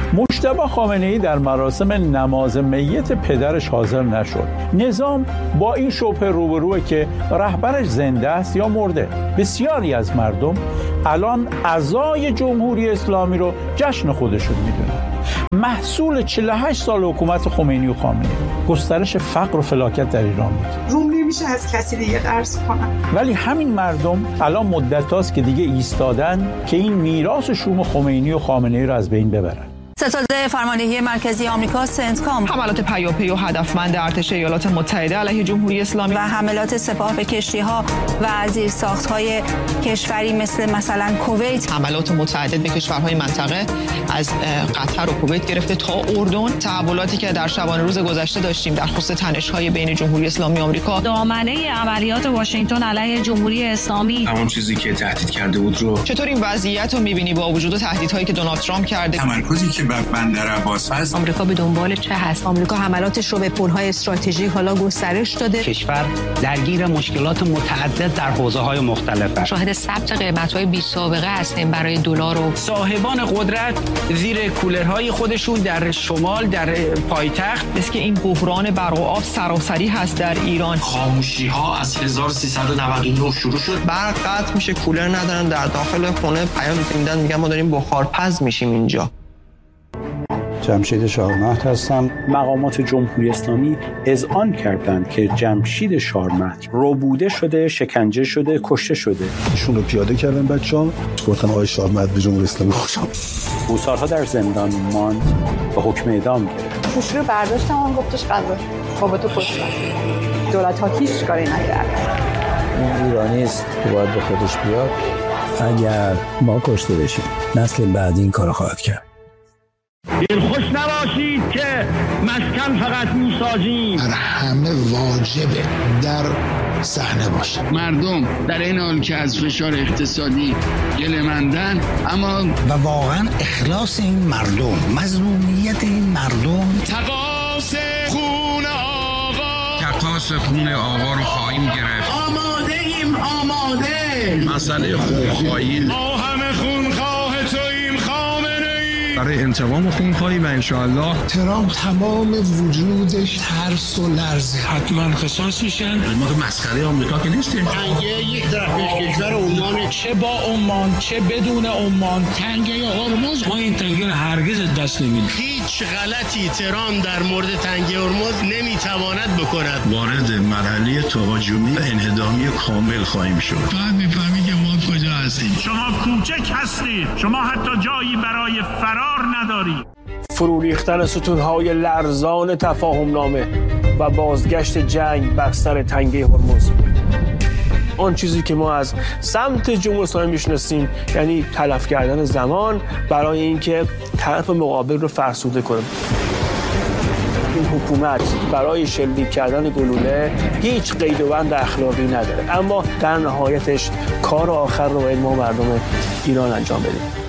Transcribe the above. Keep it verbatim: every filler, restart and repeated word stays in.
مجتبی خامنه‌ای در مراسم نماز میت پدرش حاضر نشد. نظام با این شبهه روبروه که رهبرش زنده است یا مرده. بسیاری از مردم الان عزای جمهوری اسلامی رو جشن خودشون میدونن. محصول چهل و هشت سال حکومت خمینی و خامنه‌ای گسترش فقر و فلاکت در ایران بود. روم نمیشه از کسی دیگه قرض کنم. ولی همین مردم الان مدت هاست که دیگه ایستادن که این میراث شوم خمینی و خامنه‌ای رو از بین ببرن. ستاد فرماندهی مرکزی آمریکا سنتکام حملات پیاپی و هدفمند ارتش ایالات متحده علیه جمهوری اسلامی و حملات سپاه به کشتی‌ها و زیرساخت‌های کشوری مثل مثلا کویت، حملات متعدد به کشورهای منطقه از قطر و کویت گرفته تا اردن، تحولاتی که در شبانه روز گذشته داشتیم در خصوص تنش‌های بین جمهوری اسلامی آمریکا، دامنه عملیات واشنگتن علیه جمهوری اسلامی، همون چیزی که تهدید کرده بود رو. چطور این وضعیت رو می‌بینی با وجود تهدیدهایی که دونالد ترامپ کرده؟ تمرکزی که بر بندر عباس هست. آمریکا به دنبال چه هست؟ آمریکا حملاتش رو به پل‌های استراتژیک حالا گسترش داده. کشور درگیر مشکلات متعدد در حوزه‌های مختلف است. شاهد ثبت قیمت‌های بی سابقه هستیم برای دلار و صاحبان قدرت زیر کولرهای خودشون در شمال در پایتخت است که این بحران برق و آب سراسری هست در ایران. خاموشی‌ها از هزار و سیصد و نود و نه شروع شد. برق قطع میشه، کولر ندارن، در داخل خونه پیام میدن میگن ما داریم بخارپز میشیم اینجا. جمشید شارمهد هستم. مقامات جمهوری اسلامی اذعان کردند که جمشید شارمهد ربوده شده، شکنجه شده، کشته شده. ایشون رو پیاده کردن بچه‌ها، گفتن آقای شارمهد به جمهوری اسلامی خوش آمد. او سالها در زندان ماند و حکم اعدام گرفت. پوش رو برداشتم و گفتش قضا بابا تو کشتن. دولت ها هیچ کاری نکرد. این ایرانی است که باید به خودش بیاد. اگر ما کشته بشیم نسل بعد این کارو خواهد کرد. دلخوش نباشید که مسکن فقط میسازیم. بر همه واجبه در صحنه باشه. مردم در این حال که از فشار اقتصادی گله‌مندن، اما و واقعا اخلاص این مردم، مظلومیت این مردم. تقاص خون آقا، تقاص خون آقا رو خواهیم گرفت. آماده ایم، آماده. مسئله خونخواهی، ما همه خونخواه توییم خامنه‌ای. برای انتقام خونخواهی و انشاءالله ترامپ تمام وجودش ترس و لرزه. حتما قصاص میشن. ما تو مسخره آمریکا که نیستیم. تنگه یک طرفش کشور عمان، چه با عمان چه بدون عمان، تنگه هرمز، ما این تنگه رو هرگز دست نمیدیم. هیچ غلطی ترامپ در مورد تنگه هرمز نمیتواند بکند. وارد مرحله تهاجمی و انهدامی کامل خواهیم شد. بعد میفهمید که ما کجا هستیم. شما کوچک هستید، شما حتی جایی برای فرار ندارید. فرو ریختن ستون‌های لرزان تفاهم نامه و بازگشت جنگ بر سر تنگه هرمز. آن چیزی که ما از سمت جمهوری اسلامی میشناسیم، یعنی تلف کردن زمان برای اینکه طرف مقابل رو فرسوده کنه. این حکومت برای شلیک کردن گلوله هیچ قید و بند اخلاقی نداره، اما در نهایتش کار آخر رو باید ما مردم ایران انجام بدیم.